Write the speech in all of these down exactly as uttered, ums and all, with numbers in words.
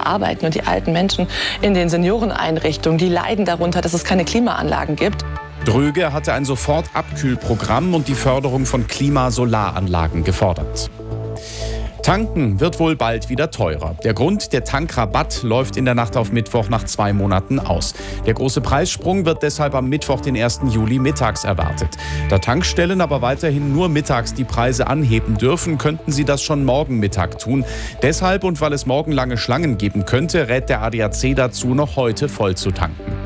arbeiten. Und die alten Menschen in den Senioreneinrichtungen, die leiden darunter, dass es keine Klimaanlagen gibt. Dröge hatte ein Sofortabkühlprogramm und die Förderung von Klimasolaranlagen gefordert. Tanken wird wohl bald wieder teurer. Der Grund, der Tankrabatt läuft in der Nacht auf Mittwoch nach zwei Monaten aus. Der große Preissprung wird deshalb am Mittwoch, den ersten Juli, mittags erwartet. Da Tankstellen aber weiterhin nur mittags die Preise anheben dürfen, könnten sie das schon morgen Mittag tun. Deshalb und weil es morgen lange Schlangen geben könnte, rät der A D A C dazu, noch heute voll zu tanken.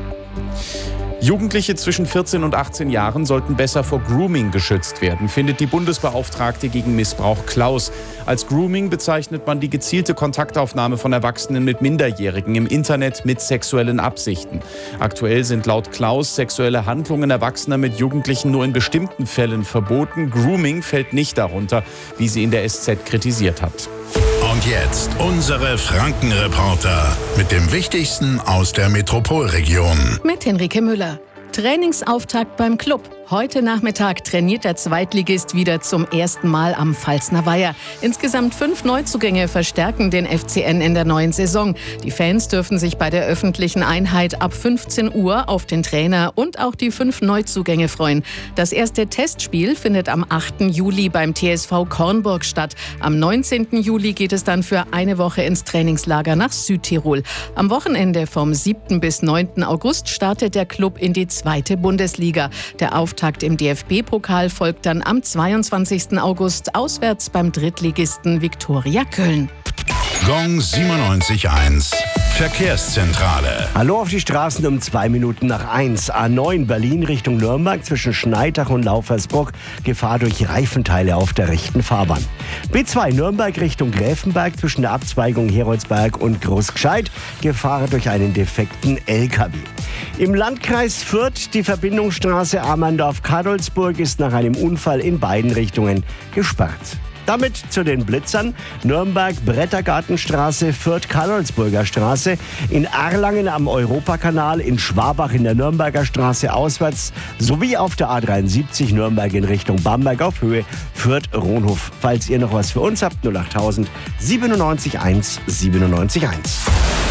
Jugendliche zwischen vierzehn und achtzehn Jahren sollten besser vor Grooming geschützt werden, findet die Bundesbeauftragte gegen Missbrauch Klaus. Als Grooming bezeichnet man die gezielte Kontaktaufnahme von Erwachsenen mit Minderjährigen im Internet mit sexuellen Absichten. Aktuell sind laut Klaus sexuelle Handlungen Erwachsener mit Jugendlichen nur in bestimmten Fällen verboten. Grooming fällt nicht darunter, wie sie in der S Z kritisiert hat. Und jetzt unsere Franken-Reporter mit dem Wichtigsten aus der Metropolregion. Mit Henrike Müller. Trainingsauftakt beim Club. Heute Nachmittag trainiert der Zweitligist wieder zum ersten Mal am Pfalzner Weiher. Insgesamt fünf Neuzugänge verstärken den F C N in der neuen Saison. Die Fans dürfen sich bei der öffentlichen Einheit ab fünfzehn Uhr auf den Trainer und auch die fünf Neuzugänge freuen. Das erste Testspiel findet am achten Juli beim T S V Kornburg statt. Am neunzehnten Juli geht es dann für eine Woche ins Trainingslager nach Südtirol. Am Wochenende vom siebten bis neunten August startet der Club in die zweite Bundesliga. Der Auftakt im D F B-Pokal folgt dann am zweiundzwanzigsten August auswärts beim Drittligisten Viktoria Köln. Gong siebenundneunzig Komma eins Verkehrszentrale. Hallo auf die Straßen um zwei Minuten nach eins. A neun Berlin Richtung Nürnberg zwischen Schneidach und Laufersbruck. Gefahr durch Reifenteile auf der rechten Fahrbahn. B zwei Nürnberg Richtung Gräfenberg zwischen der Abzweigung Heroldsberg und Großgscheid. Gefahr durch einen defekten L K W. Im Landkreis Fürth die Verbindungsstraße Amerndorf-Kadolsburg ist nach einem Unfall in beiden Richtungen gesperrt. Damit zu den Blitzern. Nürnberg Brettergartenstraße, Fürth-Kadolsburger Straße, in Erlangen am Europakanal, in Schwabach in der Nürnberger Straße auswärts sowie auf der A dreiundsiebzig Nürnberg in Richtung Bamberg auf Höhe Fürth-Rohnhof. Falls ihr noch was für uns habt, null achttausend siebenundneunzig eins siebenundneunzig eins.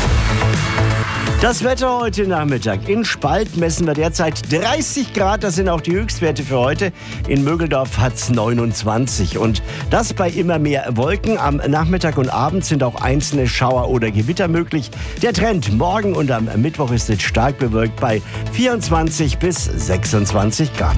Das Wetter heute Nachmittag. In Spalt messen wir derzeit dreißig Grad. Das sind auch die Höchstwerte für heute. In Mögeldorf hat es neunundzwanzig. Und das bei immer mehr Wolken. Am Nachmittag und Abend sind auch einzelne Schauer oder Gewitter möglich. Der Trend morgen und am Mittwoch ist es stark bewölkt bei vierundzwanzig bis sechsundzwanzig Grad.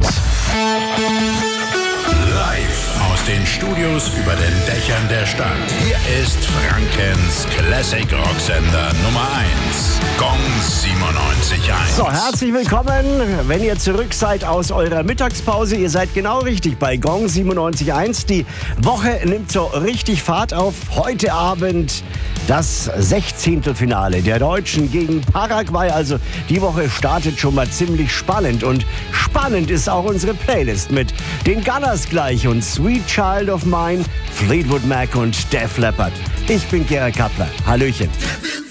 Live aus den Studios über den Dächern der Stadt. Hier ist Frankens Classic Rocksender Nummer eins. Gong siebenundneunzig Komma eins. So, herzlich willkommen, wenn ihr zurück seid aus eurer Mittagspause. Ihr seid genau richtig bei Gong siebenundneunzig Komma eins. Die Woche nimmt so richtig Fahrt auf. Heute Abend das Sechzehntelfinale der Deutschen gegen Paraguay. Also die Woche startet schon mal ziemlich spannend. Und spannend ist auch unsere Playlist mit den Gunners gleich und Sweet Child of Mine, Fleetwood Mac und Def Leppard. Ich bin Gerhard Kappler. Hallöchen.